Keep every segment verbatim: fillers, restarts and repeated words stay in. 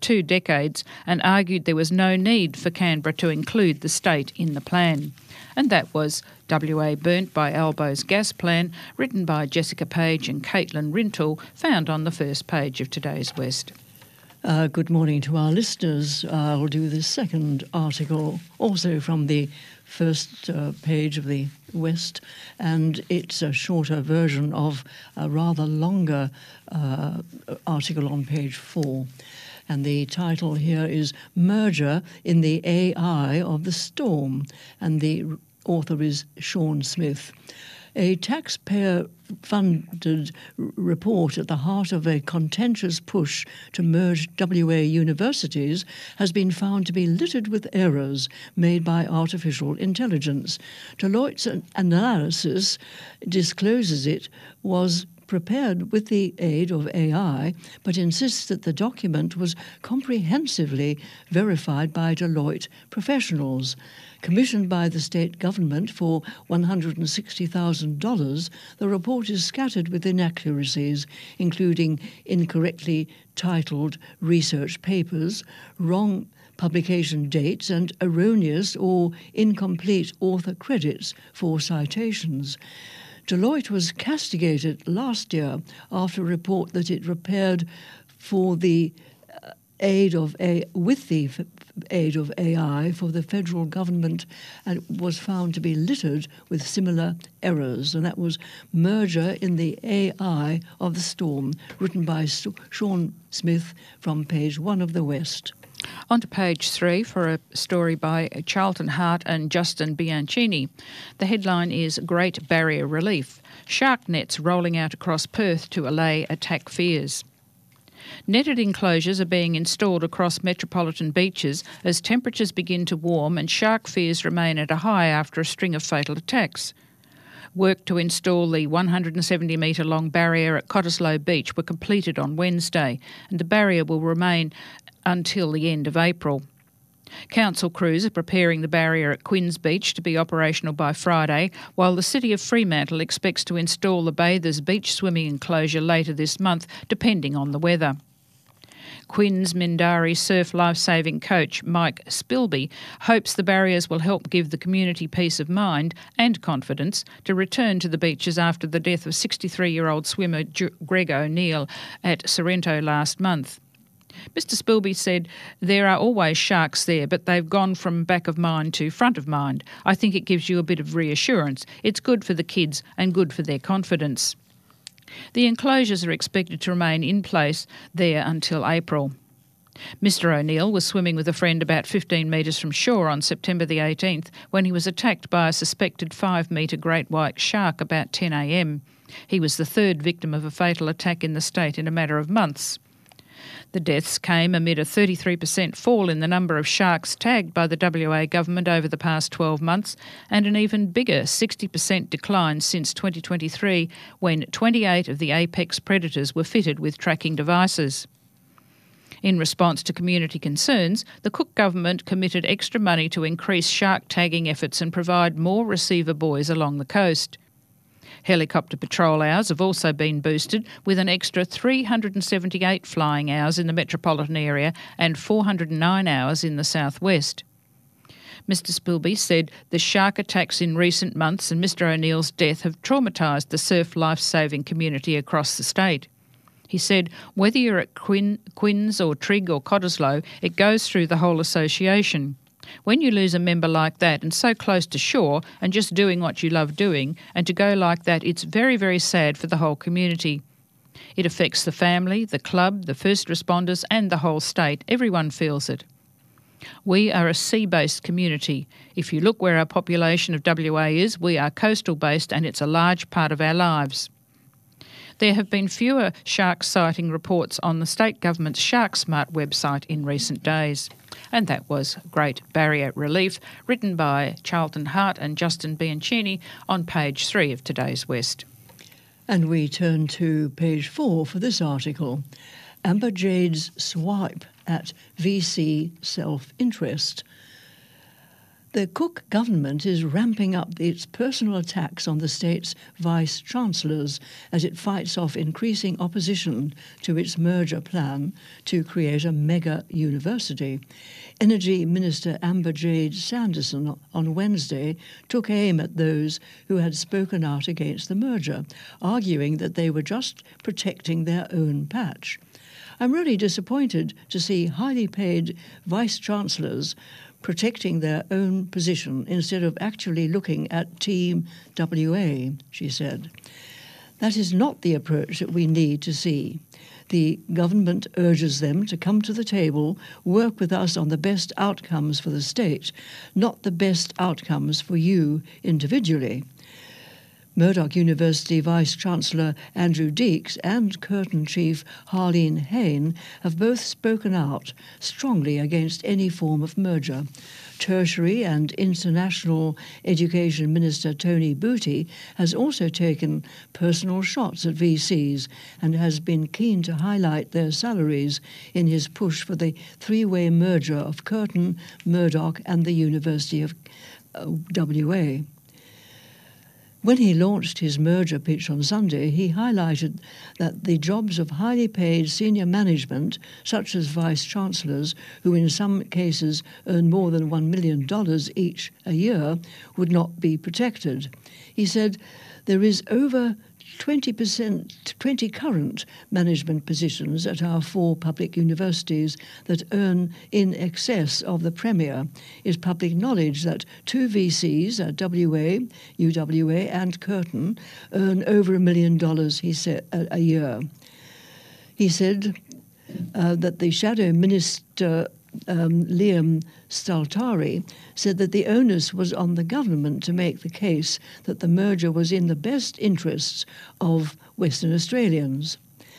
two decades and argued there was no need for Canberra to include the state in the plan. And that was W A Burnt by Albo's Gas Plan, written by Jessica Page and Caitlin Rintoul, found on the first page of today's West. Uh, good morning to our listeners. I'll do the second article, also from the first uh, page of the West, and it's a shorter version of a rather longer uh, article on page four. And the title here is Merger in the A I of the Storm, and the author is Sean Smith. A taxpayer-funded report at the heart of a contentious push to merge W A universities has been found to be littered with errors made by artificial intelligence. Deloitte's analysis discloses it was prepared with the aid of A I, but insists that the document was comprehensively verified by Deloitte professionals. Commissioned by the state government for one hundred sixty thousand dollars, the report is scattered with inaccuracies, including incorrectly titled research papers, wrong publication dates, and erroneous or incomplete author credits for citations. Deloitte was castigated last year after a report that it prepared for the aid of a with the f- aid of A I for the federal government, and was found to be littered with similar errors. And that was Merger in the A I of the Storm, written by S- Sean Smith from page one of the West. On to page three for a story by Charlton Hart and Justin Bianchini. The headline is Great Barrier Relief. Shark nets rolling out across Perth to allay attack fears. Netted enclosures are being installed across metropolitan beaches as temperatures begin to warm and shark fears remain at a high after a string of fatal attacks. Work to install the one hundred seventy metre long barrier at Cottesloe Beach were completed on Wednesday, and the barrier will remain until the end of April. Council crews are preparing the barrier at Quinns Beach to be operational by Friday, while the City of Fremantle expects to install the Bathers Beach swimming enclosure later this month, depending on the weather. Quinns Mindari surf lifesaving coach Mike Spilby hopes the barriers will help give the community peace of mind and confidence to return to the beaches after the death of sixty-three-year-old swimmer Greg O'Neill at Sorrento last month. Mister Spilby said, "There are always sharks there, but they've gone from back of mind to front of mind. I think it gives you a bit of reassurance. It's good for the kids and good for their confidence." The enclosures are expected to remain in place there until April. Mister O'Neill was swimming with a friend about fifteen metres from shore on September the eighteenth when he was attacked by a suspected five-metre great white shark about ten a m. He was the third victim of a fatal attack in the state in a matter of months. The deaths came amid a thirty-three percent fall in the number of sharks tagged by the W A government over the past twelve months, and an even bigger sixty percent decline since twenty twenty-three, when twenty-eight of the apex predators were fitted with tracking devices. In response to community concerns, the Cook government committed extra money to increase shark tagging efforts and provide more receiver buoys along the coast. Helicopter patrol hours have also been boosted with an extra three hundred seventy-eight flying hours in the metropolitan area and four hundred nine hours in the southwest. Mister Spilby said the shark attacks in recent months and Mister O'Neill's death have traumatised the surf life-saving community across the state. He said, "Whether you're at Quinn, Quinns or Trigg or Cottesloe, it goes through the whole association. When you lose a member like that and so close to shore and just doing what you love doing, and to go like that, it's very, very sad for the whole community. It affects the family, the club, the first responders and the whole state. Everyone feels it. We are a sea-based community. If you look where our population of W A is, we are coastal-based and it's a large part of our lives." There have been fewer shark sighting reports on the state government's SharkSmart website in recent days. And that was Great Barrier Relief, written by Charlton Hart and Justin Bianchini on page three of today's West. And we turn to page four for this article. Amber Jade's swipe at V C self-interest. The Cook government is ramping up its personal attacks on the state's vice-chancellors as it fights off increasing opposition to its merger plan to create a mega university. Energy Minister Amber-Jade Sanderson on Wednesday took aim at those who had spoken out against the merger, arguing that they were just protecting their own patch. I'm really disappointed to see highly paid vice-chancellors protecting their own position instead of actually looking at Team W A, she said. That is not the approach that we need to see. The government urges them to come to the table, work with us on the best outcomes for the state, not the best outcomes for you individually. Murdoch University Vice-Chancellor Andrew Deeks and Curtin Chief Harleen Hayne have both spoken out strongly against any form of merger. Tertiary and International Education Minister Tony Booty has also taken personal shots at V Cs and has been keen to highlight their salaries in his push for the three-way merger of Curtin, Murdoch and the University of uh, W A. When he launched his merger pitch on Sunday, he highlighted that the jobs of highly paid senior management, such as vice-chancellors, who in some cases earn more than one million dollars each a year, would not be protected. He said, there is over twenty percent, twenty current management positions at our four public universities that earn in excess of the Premier. It's public knowledge that two V Cs at W A, U W A and Curtin earn over a million dollars, he said, a, a year. He said uh, that the shadow minister Um, Liam Staltari said that the onus was on the government to make the case that the merger was in the best interests of Western Australians.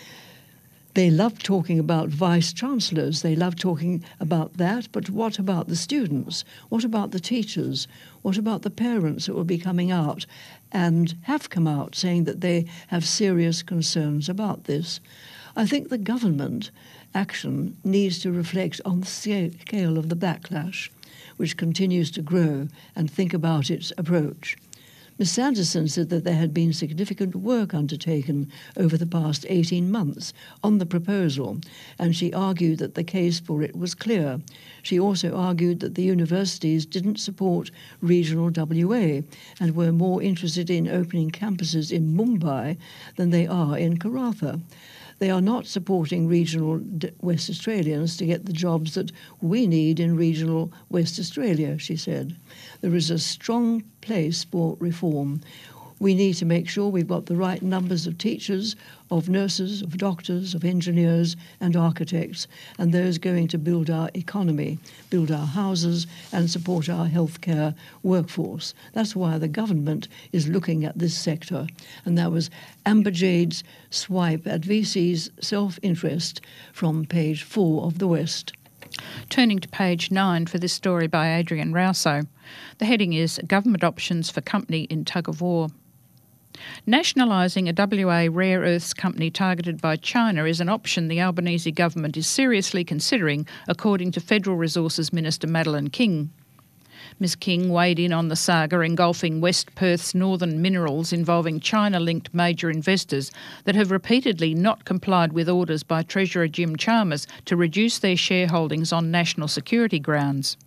They love talking about vice-chancellors, they love talking about that, but what about the students? What about the teachers? What about the parents that will be coming out and have come out saying that they have serious concerns about this? I think the government action needs to reflect on the scale of the backlash, which continues to grow, and think about its approach. Miz Sanderson said that there had been significant work undertaken over the past eighteen months on the proposal, and she argued that the case for it was clear. She also argued that the universities didn't support regional W A and were more interested in opening campuses in Mumbai than they are in Karratha. They are not supporting regional West Australians to get the jobs that we need in regional West Australia, she said. There is a strong place for reform. We need to make sure we've got the right numbers of teachers, of nurses, of doctors, of engineers and architects, and those going to build our economy, build our houses and support our healthcare workforce. That's why the government is looking at this sector. And that was Amber-Jade's swipe at V C's self-interest from page four of The West. Turning to page nine for this story by Adrian Rousseau. The heading is Government Options for Company in Tug of War. Nationalising a W A rare earths company targeted by China is an option the Albanese government is seriously considering, according to Federal Resources Minister Madeleine King. Miz King weighed in on the saga engulfing West Perth's Northern Minerals involving China-linked major investors that have repeatedly not complied with orders by Treasurer Jim Chalmers to reduce their shareholdings on national security grounds.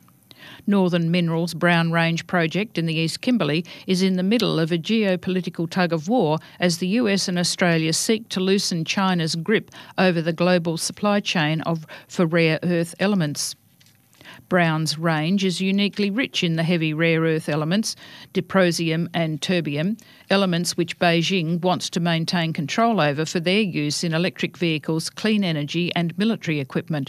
Northern Minerals' Brown Range project in the East Kimberley is in the middle of a geopolitical tug-of-war as the U S and Australia seek to loosen China's grip over the global supply chain of for rare earth elements. Brown's range is uniquely rich in the heavy rare earth elements, dysprosium and terbium, elements which Beijing wants to maintain control over for their use in electric vehicles, clean energy and military equipment.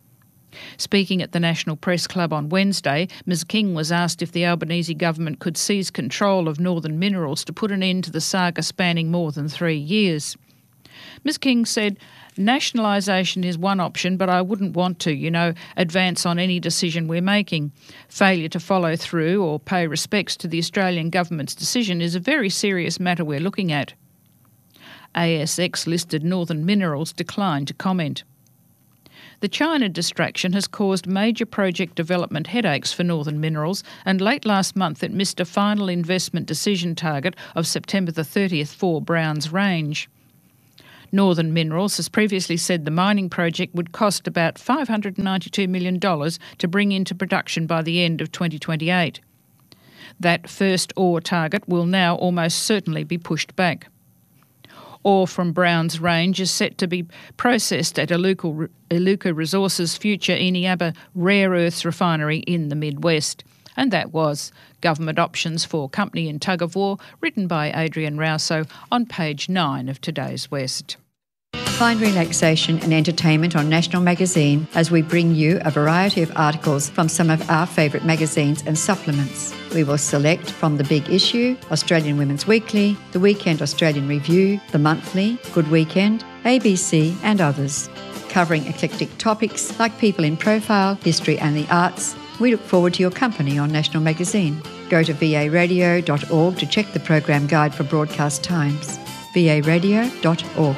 Speaking at the National Press Club on Wednesday, Miz King was asked if the Albanese government could seize control of Northern Minerals to put an end to the saga spanning more than three years. Miz King said, nationalisation is one option, but I wouldn't want to, you know, advance on any decision we're making. Failure to follow through or pay respects to the Australian government's decision is a very serious matter we're looking at. A S X-listed Northern Minerals declined to comment. The China distraction has caused major project development headaches for Northern Minerals, and late last month it missed a final investment decision target of September the thirtieth for Browns Range. Northern Minerals has previously said the mining project would cost about five hundred ninety-two million dollars to bring into production by the end of twenty twenty-eight. That first ore target will now almost certainly be pushed back. Ore from Browns Range is set to be processed at Iluka, Iluka Resources' future Eneabba rare earths refinery in the Midwest. And that was Government Options for Company in Tug of War, written by Adrian Rousseau on page nine of today's West. Find relaxation and entertainment on National Magazine as we bring you a variety of articles from some of our favourite magazines and supplements. We will select from The Big Issue, Australian Women's Weekly, The Weekend Australian Review, The Monthly, Good Weekend, A B C and others. Covering eclectic topics like people in profile, history and the arts, we look forward to your company on National Magazine. Go to v a radio dot org to check the program guide for broadcast times. v a radio dot org.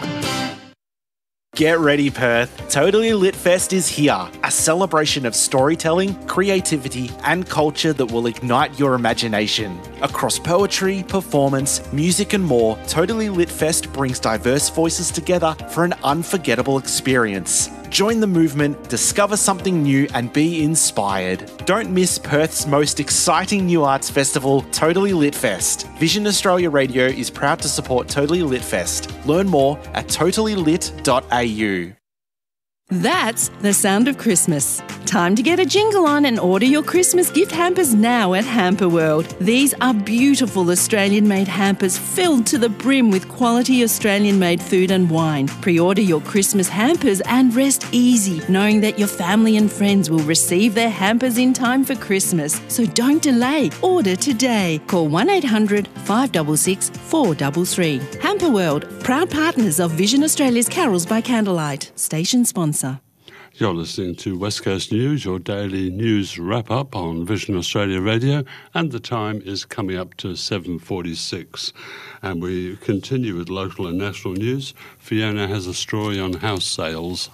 Get ready, Perth. Totally Lit Fest is here, a celebration of storytelling, creativity and culture that will ignite your imagination. Across poetry, performance, music and more, Totally Lit Fest brings diverse voices together for an unforgettable experience. Join the movement, discover something new and be inspired. Don't miss Perth's most exciting new arts festival, Totally Lit Fest. Vision Australia Radio is proud to support Totally Lit Fest. Learn more at totally lit dot a u. That's the sound of Christmas. Time to get a jingle on and order your Christmas gift hampers now at Hamper World. These are beautiful Australian-made hampers filled to the brim with quality Australian-made food and wine. Pre-order your Christmas hampers and rest easy, knowing that your family and friends will receive their hampers in time for Christmas. So don't delay. Order today. Call one eight hundred, five six six, four three three. Hamper World, proud partners of Vision Australia's Carols by Candlelight. Station sponsor. You're listening to West Coast News, your daily news wrap-up on Vision Australia Radio, and the time is coming up to seven forty-six. And we continue with local and national news. Fiona has a story on house sales.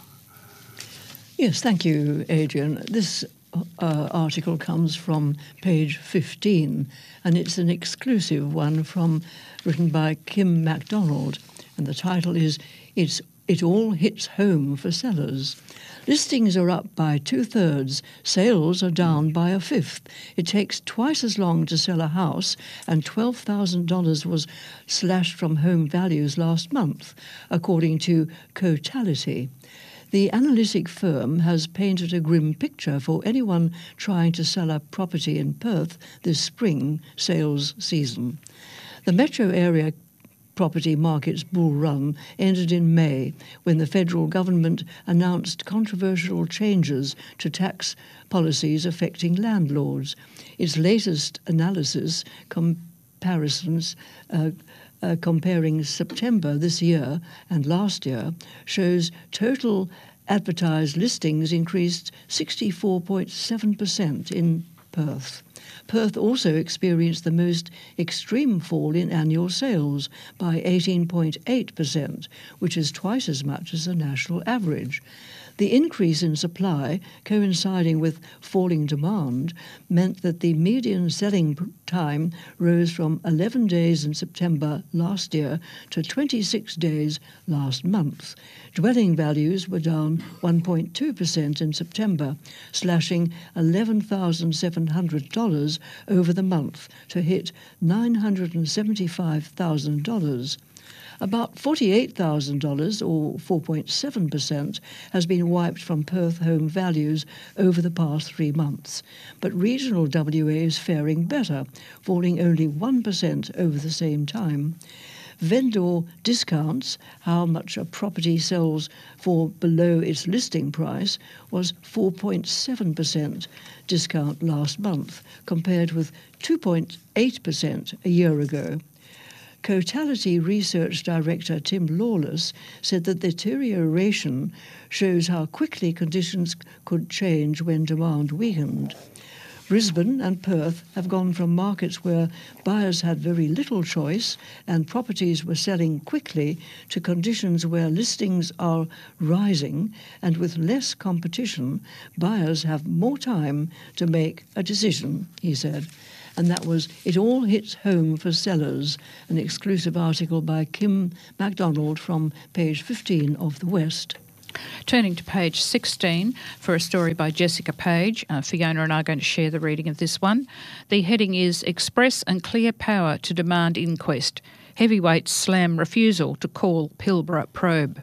Yes, thank you, Adrian. This uh, article comes from page fifteen, and it's an exclusive one from written by Kim MacDonald, and the title is It's It All Hits Home for Sellers. Listings are up by two-thirds, sales are down by a fifth. It takes twice as long to sell a house, and twelve thousand dollars was slashed from home values last month, according to Cotality. The analytic firm has painted a grim picture for anyone trying to sell a property in Perth this spring sales season. The metro area property market's bull run ended in May when the federal government announced controversial changes to tax policies affecting landlords. Its latest analysis comparisons uh, uh, comparing September this year and last year shows total advertised listings increased sixty-four point seven percent in Perth. Perth also experienced the most extreme fall in annual sales by eighteen point eight percent, which is twice as much as the national average. The increase in supply, coinciding with falling demand, meant that the median selling time rose from eleven days in September last year to twenty-six days last month. Dwelling values were down one point two percent in September, slashing eleven thousand seven hundred dollars over the month to hit nine hundred seventy-five thousand dollars. About forty-eight thousand dollars, or four point seven percent, has been wiped from Perth home values over the past three months. But regional W A is faring better, falling only one percent over the same time. Vendor discounts, how much a property sells for below its listing price, was four point seven percent discount last month, compared with two point eight percent a year ago. Cotality Research Director Tim Lawless said that the deterioration shows how quickly conditions could change when demand weakened. Brisbane and Perth have gone from markets where buyers had very little choice and properties were selling quickly to conditions where listings are rising, and with less competition, buyers have more time to make a decision, he said. And that was It All Hits Home for Sellers, an exclusive article by Kim MacDonald from page fifteen of The West. Turning to page sixteen for a story by Jessica Page. Uh, Fiona and I are going to share the reading of this one. The heading is Express and Clear Power to Demand Inquest. Heavyweights slam refusal to call Pilbara probe.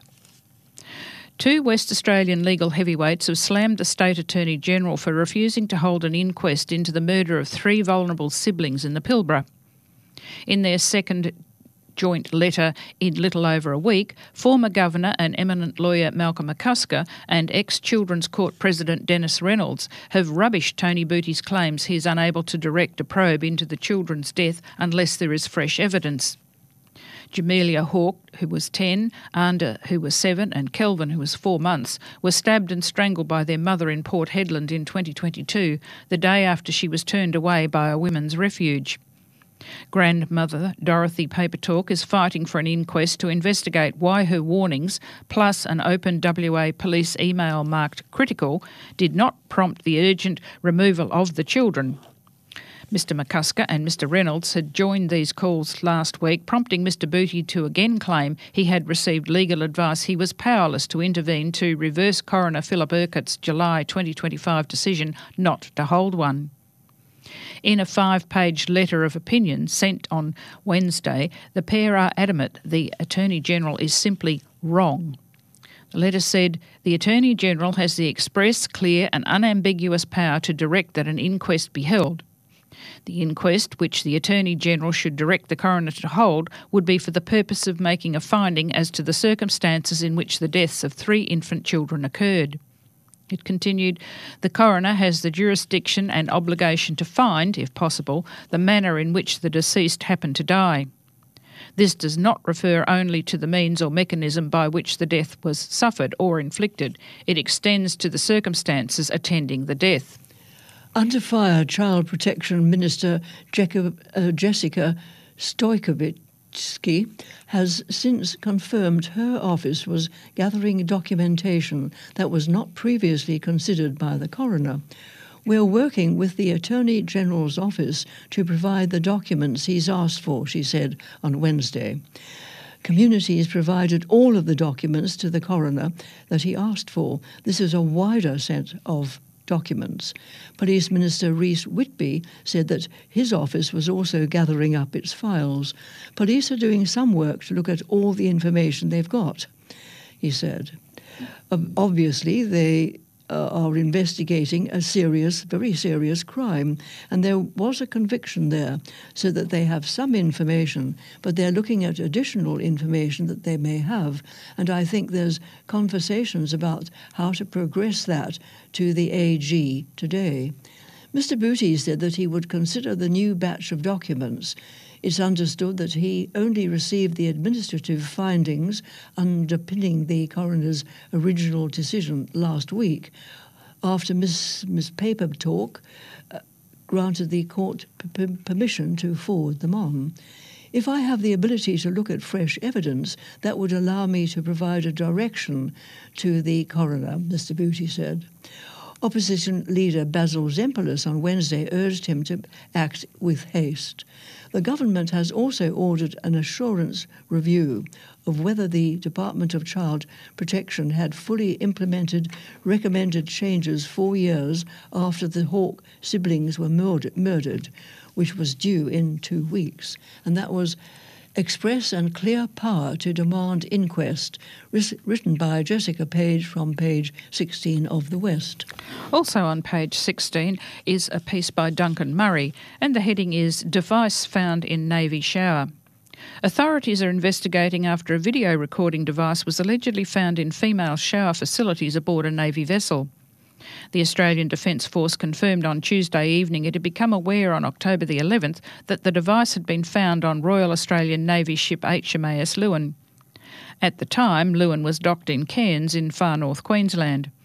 Two West Australian legal heavyweights have slammed the State Attorney-General for refusing to hold an inquest into the murder of three vulnerable siblings in the Pilbara. In their second joint letter in little over a week, former Governor and eminent lawyer Malcolm McCusker and ex-Children's Court President Dennis Reynolds have rubbished Tony Booty's claims he is unable to direct a probe into the children's death unless there is fresh evidence. Jamelia Hawke, who was ten, Anda, who was seven, and Kelvin, who was four months, were stabbed and strangled by their mother in Port Hedland in twenty twenty-two, the day after she was turned away by a women's refuge. Grandmother Dorothy Papertalk is fighting for an inquest to investigate why her warnings, plus an open W A police email marked critical, did not prompt the urgent removal of the children. Mister McCusker and Mister Reynolds had joined these calls last week, prompting Mister Booty to again claim he had received legal advice he was powerless to intervene to reverse Coroner Philip Urquhart's July twenty twenty-five decision not to hold one. In a five-page letter of opinion sent on Wednesday, the pair are adamant the Attorney-General is simply wrong. The letter said, the Attorney-General has the express, clear and unambiguous power to direct that an inquest be held. The inquest, which the Attorney-General should direct the coroner to hold, would be for the purpose of making a finding as to the circumstances in which the deaths of three infant children occurred. It continued, the coroner has the jurisdiction and obligation to find, if possible, the manner in which the deceased happened to die. This does not refer only to the means or mechanism by which the death was suffered or inflicted. It extends to the circumstances attending the death. Under fire, Child Protection Minister Jacob, uh, Jessica Stojkovic has since confirmed her office was gathering documentation that was not previously considered by the coroner. We're working with the Attorney General's office to provide the documents he's asked for, she said on Wednesday. Communities provided all of the documents to the coroner that he asked for. This is a wider set of documents. Police Minister Rhys Whitby said that his office was also gathering up its files. Police are doing some work to look at all the information they've got, he said. Um, obviously, they uh, are investigating a serious, very serious crime, and there was a conviction there, so that they have some information, but they're looking at additional information that they may have, and I think there's conversations about how to progress that to the A G today. Mister Booty said that he would consider the new batch of documents. It's understood that he only received the administrative findings underpinning the coroner's original decision last week, after Miss Miss Papertalk uh, granted the court p- permission to forward them on. If I have the ability to look at fresh evidence, that would allow me to provide a direction to the coroner, Mister Booty said. Opposition leader Basil Zempilas on Wednesday urged him to act with haste. The government has also ordered an assurance review of whether the Department of Child Protection had fully implemented recommended changes four years after the Hawke siblings were murdered, murdered, which was due in two weeks. And that was Express and Clear Power to Demand Inquest, written by Jessica Page from page sixteen of The West. Also on page sixteen is a piece by Duncan Murray, and the heading is Device Found in Navy Shower. Authorities are investigating after a video recording device was allegedly found in female shower facilities aboard a Navy vessel. The Australian Defence Force confirmed on Tuesday evening it had become aware on October the eleventh that the device had been found on Royal Australian Navy ship H M A S Lewin. At the time, Lewin was docked in Cairns in far north Queensland.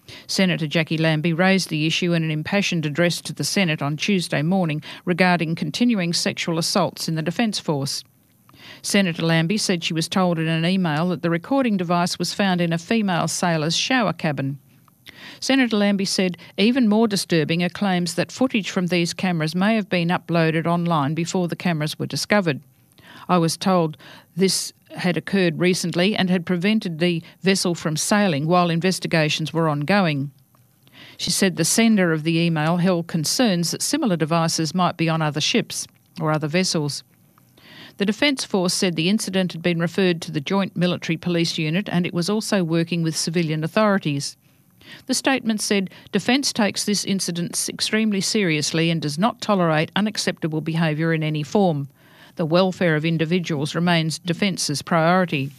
Senator Jackie Lambie raised the issue in an impassioned address to the Senate on Tuesday morning regarding continuing sexual assaults in the Defence Force. Senator Lambie said she was told in an email that the recording device was found in a female sailor's shower cabin. Senator Lambie said even more disturbing are claims that footage from these cameras may have been uploaded online before the cameras were discovered. I was told this had occurred recently and had prevented the vessel from sailing while investigations were ongoing. She said the sender of the email held concerns that similar devices might be on other ships or other vessels. The Defence Force said the incident had been referred to the Joint Military Police Unit and it was also working with civilian authorities. The statement said Defence takes this incident extremely seriously and does not tolerate unacceptable behaviour in any form. The welfare of individuals remains Defence's priority.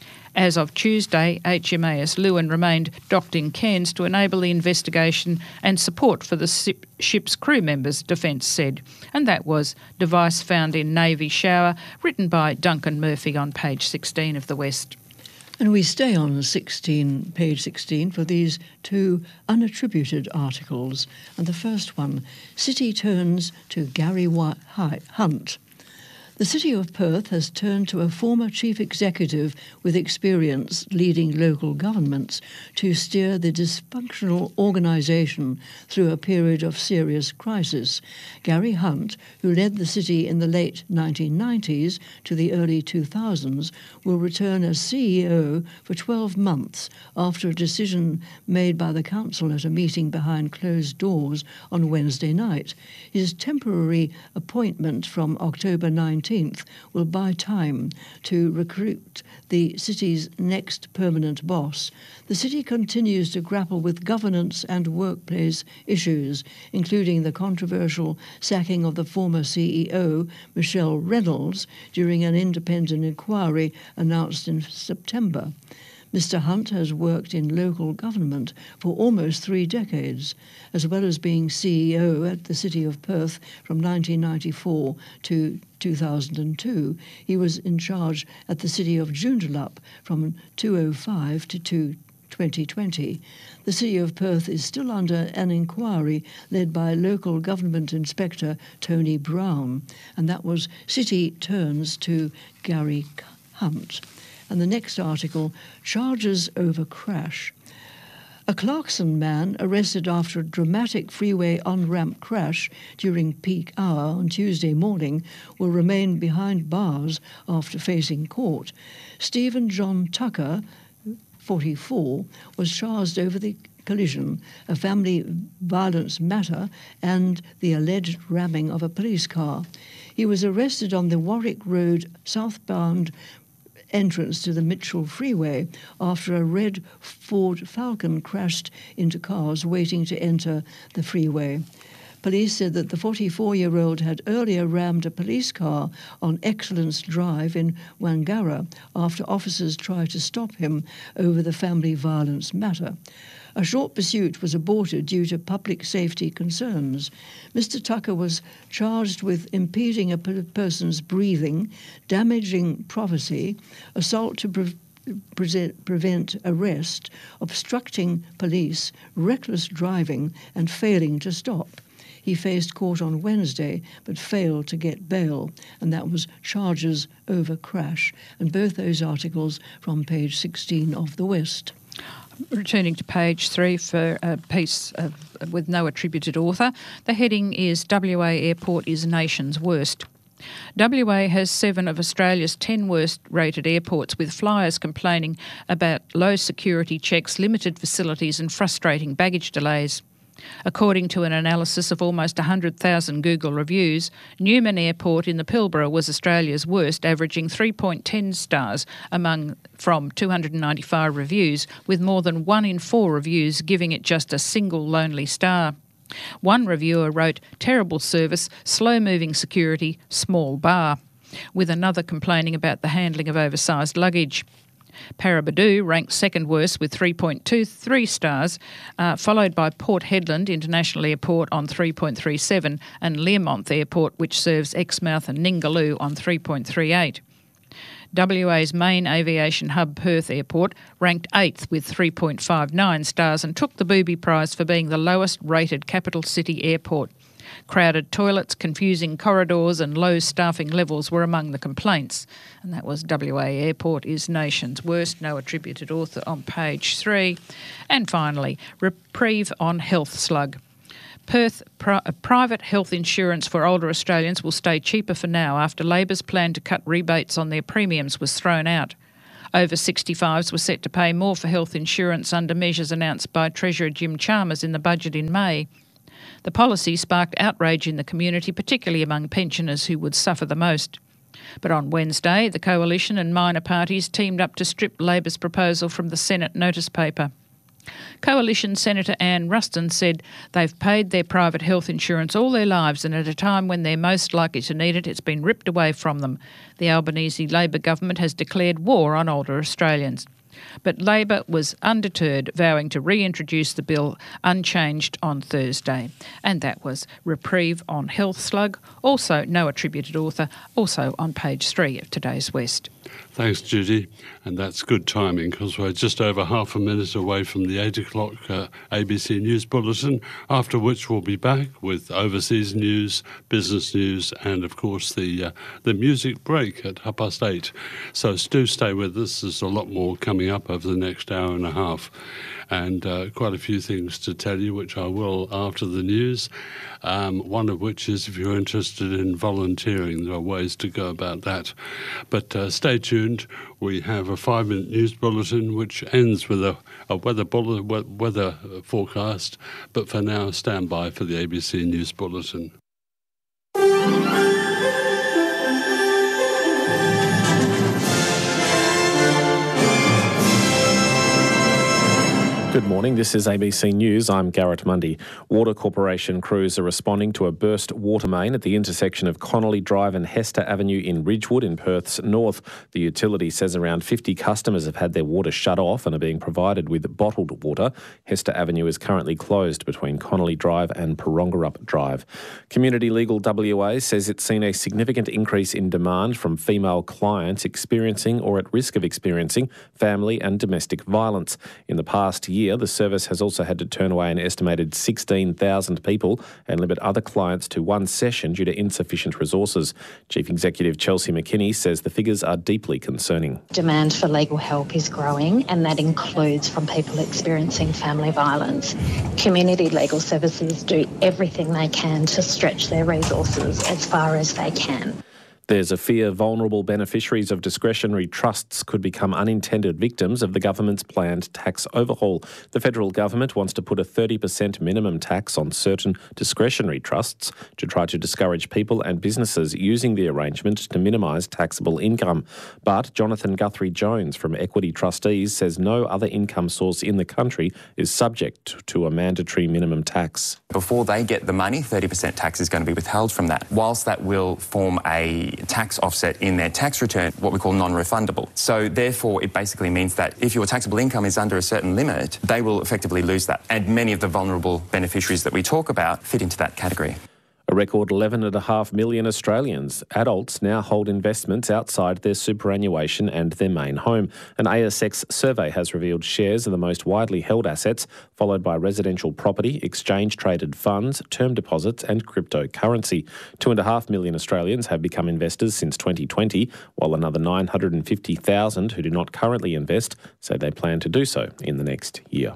As of Tuesday, H M A S Lewin remained docked in Cairns to enable the investigation and support for the ship's crew members, Defence said. And that was Device Found in Navy Shower, written by Duncan Murphy on page sixteen of The West. And we stay on sixteen, page sixteen for these two unattributed articles. And the first one, City turns to Gary Hunt. The City of Perth has turned to a former chief executive with experience leading local governments to steer the dysfunctional organisation through a period of serious crisis. Gary Hunt, who led the city in the late nineteen nineties to the early two thousands, will return as C E O for twelve months after a decision made by the council at a meeting behind closed doors on Wednesday night. His temporary appointment from October nineteenth will buy time to recruit the city's next permanent boss. The city continues to grapple with governance and workplace issues, including the controversial sacking of the former C E O, Michelle Reynolds, during an independent inquiry announced in September. Mister Hunt has worked in local government for almost three decades, as well as being C E O at the City of Perth from nineteen ninety-four to two thousand two. He was in charge at the City of Joondalup from two thousand five to twenty twenty. The City of Perth is still under an inquiry led by local government inspector Tony Brown, and that was City turns to Gary Hunt. And the next article, charges over crash. A Clarkson man arrested after a dramatic freeway on-ramp crash during peak hour on Tuesday morning will remain behind bars after facing court. Stephen John Tucker, forty-four, was charged over the collision, a family violence matter, and the alleged ramming of a police car. He was arrested on the Warwick Road southbound entrance to the Mitchell Freeway after a red Ford Falcon crashed into cars waiting to enter the freeway. Police said that the forty-four-year-old had earlier rammed a police car on Excellence Drive in Wangara after officers tried to stop him over the family violence matter. A short pursuit was aborted due to public safety concerns. Mister Tucker was charged with impeding a person's breathing, damaging property, assault to pre- pre- prevent arrest, obstructing police, reckless driving, and failing to stop. He faced court on Wednesday but failed to get bail, and that was charges over crash. And both those articles from page sixteen of The West. Returning to page three for a piece of, with no attributed author. The heading is W A Airport is Nation's Worst. W A has seven of Australia's ten worst rated airports, with flyers complaining about low security checks, limited facilities and frustrating baggage delays. According to an analysis of almost one hundred thousand Google reviews, Newman Airport in the Pilbara was Australia's worst, averaging three point one zero stars among from two hundred ninety-five reviews, with more than one in four reviews giving it just a single lonely star. One reviewer wrote, "Terrible service, slow-moving security, small bar," with another complaining about the handling of oversized luggage. Paraburdoo ranked second worst with three point two three stars, uh, followed by Port Hedland International Airport on three point three seven and Learmonth Airport, which serves Exmouth and Ningaloo, on three point three eight. W A's main aviation hub, Perth Airport, ranked eighth with three point five nine stars and took the Booby Prize for being the lowest rated capital city airport. Crowded toilets, confusing corridors and low staffing levels were among the complaints. And that was W A Airport is nation's worst, no attributed author on page three. And finally, reprieve on health slug. Perth pri- private health insurance for older Australians will stay cheaper for now after Labor's plan to cut rebates on their premiums was thrown out. Over sixty-fives were set to pay more for health insurance under measures announced by Treasurer Jim Chalmers in the budget in May. The policy sparked outrage in the community, particularly among pensioners who would suffer the most. But on Wednesday, the Coalition and minor parties teamed up to strip Labor's proposal from the Senate notice paper. Coalition Senator Anne Ruston said they've paid their private health insurance all their lives, and at a time when they're most likely to need it, it's been ripped away from them. The Albanese Labor government has declared war on older Australians. But Labor was undeterred, vowing to reintroduce the bill unchanged on Thursday. And that was Reprieve on Health Slug, also no attributed author, also on page three of today's West. Thanks, Judy. And that's good timing because we're just over half a minute away from the eight o'clock uh, A B C News Bulletin, after which we'll be back with overseas news, business news, and, of course, the uh, the music break at half past eight. So do stay with us. There's a lot more coming up over the next hour and a half. And uh, quite a few things to tell you, which I will after the news. Um, one of which is if you're interested in volunteering, there are ways to go about that. But uh, stay tuned. We have a five-minute news bulletin which ends with a, a weather, bull- weather forecast. But for now, stand by for the A B C News Bulletin. Good morning, this is A B C News. I'm Garrett Mundy. Water Corporation crews are responding to a burst water main at the intersection of Connolly Drive and Hester Avenue in Ridgewood in Perth's north. The utility says around fifty customers have had their water shut off and are being provided with bottled water. Hester Avenue is currently closed between Connolly Drive and Parongarup Drive. Community Legal W A says it's seen a significant increase in demand from female clients experiencing or at risk of experiencing family and domestic violence. In the past year, the service has also had to turn away an estimated sixteen thousand people and limit other clients to one session due to insufficient resources. Chief Executive Chelsea McKinney says the figures are deeply concerning. Demand for legal help is growing, and that includes from people experiencing family violence. Community legal services do everything they can to stretch their resources as far as they can. There's a fear vulnerable beneficiaries of discretionary trusts could become unintended victims of the government's planned tax overhaul. The federal government wants to put a thirty percent minimum tax on certain discretionary trusts to try to discourage people and businesses using the arrangement to minimise taxable income. But Jonathan Guthrie-Jones from Equity Trustees says no other income source in the country is subject to a mandatory minimum tax. Before they get the money, thirty percent tax is going to be withheld from that. Whilst that will form a tax offset in their tax return, what we call non-refundable. So therefore, it basically means that if your taxable income is under a certain limit, they will effectively lose that. And many of the vulnerable beneficiaries that we talk about fit into that category. A record eleven point five million Australians, adults, now hold investments outside their superannuation and their main home. An A S X survey has revealed shares are the most widely held assets, followed by residential property, exchange-traded funds, term deposits and cryptocurrency. Two point five million Australians have become investors since twenty twenty, while another nine hundred fifty thousand who do not currently invest say they plan to do so in the next year.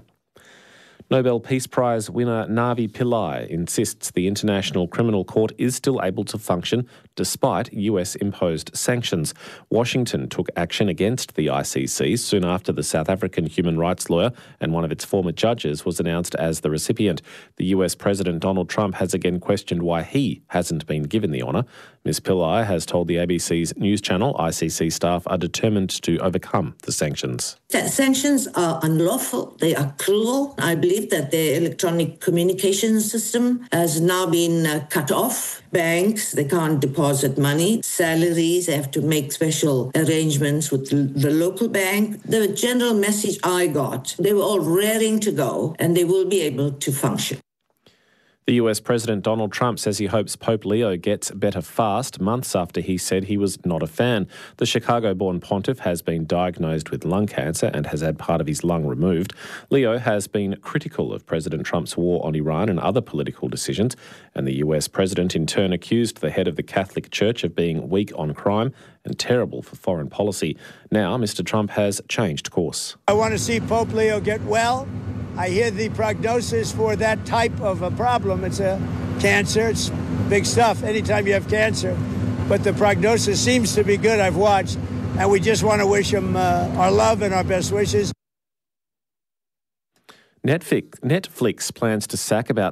Nobel Peace Prize winner Navi Pillai insists the International Criminal Court is still able to function despite U S-imposed sanctions. Washington took action against the I C C soon after the South African human rights lawyer and one of its former judges was announced as the recipient. The U S President Donald Trump has again questioned why he hasn't been given the honour. Miz Pillai has told the A B C's news channel I C C staff are determined to overcome the sanctions. Sanctions are unlawful. They are cruel. I believe that the electronic communication system has now been uh, cut off. Banks, they can't deposit money. Salaries, they have to make special arrangements with the local bank. The general message I got, they were all raring to go and they will be able to function. The U S President Donald Trump says he hopes Pope Leo gets better fast, months after he said he was not a fan. The Chicago-born pontiff has been diagnosed with lung cancer and has had part of his lung removed. Leo has been critical of President Trump's war on Iran and other political decisions, and the U S president in turn accused the head of the Catholic Church of being weak on crime and terrible for foreign policy. Now, Mister Trump has changed course. I want to see Pope Leo get well. I hear the prognosis for that type of a problem. It's a cancer. It's big stuff anytime you have cancer. But the prognosis seems to be good, I've watched. And we just want to wish him uh, our love and our best wishes. Netflix, Netflix plans to sack about